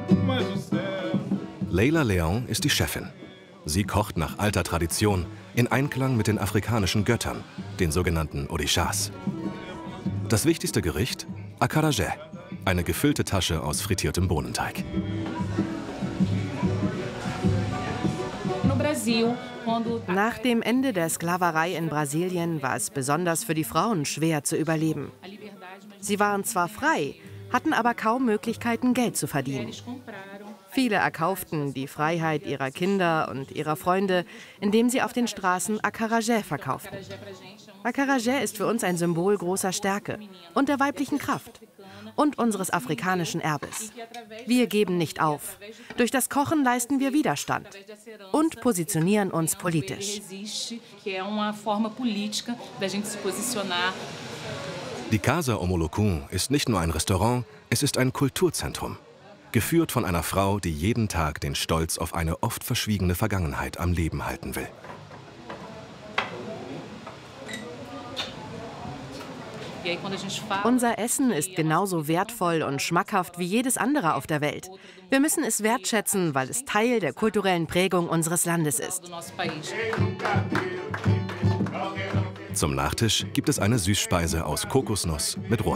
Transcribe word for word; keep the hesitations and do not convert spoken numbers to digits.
Leila Leão ist die Chefin. Sie kocht nach alter Tradition in Einklang mit den afrikanischen Göttern, den sogenannten Orishas. Das wichtigste Gericht? Acarajé, eine gefüllte Tasche aus frittiertem Bohnenteig. Nach dem Ende der Sklaverei in Brasilien war es besonders für die Frauen schwer zu überleben. Sie waren zwar frei, hatten aber kaum Möglichkeiten, Geld zu verdienen. Viele erkauften die Freiheit ihrer Kinder und ihrer Freunde, indem sie auf den Straßen Acarajé verkauften. Acarajé ist für uns ein Symbol großer Stärke und der weiblichen Kraft und unseres afrikanischen Erbes. Wir geben nicht auf. Durch das Kochen leisten wir Widerstand und positionieren uns politisch. Die Casa Omolokun ist nicht nur ein Restaurant, es ist ein Kulturzentrum. Geführt von einer Frau, die jeden Tag den Stolz auf eine oft verschwiegene Vergangenheit am Leben halten will. Unser Essen ist genauso wertvoll und schmackhaft wie jedes andere auf der Welt. Wir müssen es wertschätzen, weil es Teil der kulturellen Prägung unseres Landes ist. Zum Nachtisch gibt es eine Süßspeise aus Kokosnuss mit Rohr.